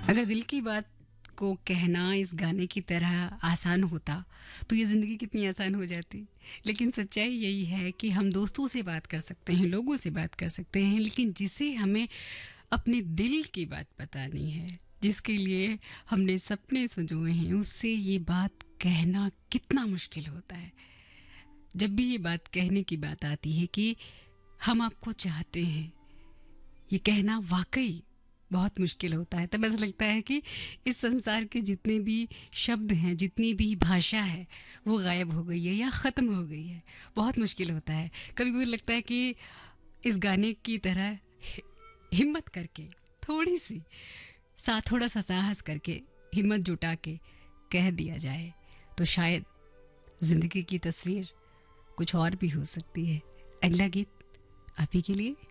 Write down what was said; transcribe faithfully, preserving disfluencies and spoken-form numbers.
अगर दिल की बात को कहना इस गाने की तरह आसान होता तो ये ज़िंदगी कितनी आसान हो जाती। लेकिन सच्चाई यही है कि हम दोस्तों से बात कर सकते हैं, लोगों से बात कर सकते हैं, लेकिन जिसे हमें अपने दिल की बात बतानी है, जिसके लिए हमने सपने संजोए हैं, उससे ये बात कहना कितना मुश्किल होता है। जब भी ये बात कहने की बात आती है कि हम आपको चाहते हैं, ये कहना वाकई बहुत मुश्किल होता है। तब ऐसा लगता है कि इस संसार के जितने भी शब्द हैं, जितनी भी भाषा है, वो गायब हो गई है या ख़त्म हो गई है। बहुत मुश्किल होता है। कभी कभी लगता है कि इस गाने की तरह हि- हिम्मत करके, थोड़ी सी सा थोड़ा सा साहस करके, हिम्मत जुटा के कह दिया जाए तो शायद ज़िंदगी की तस्वीर कुछ और भी हो सकती है। अगला गीत आप ही के लिए।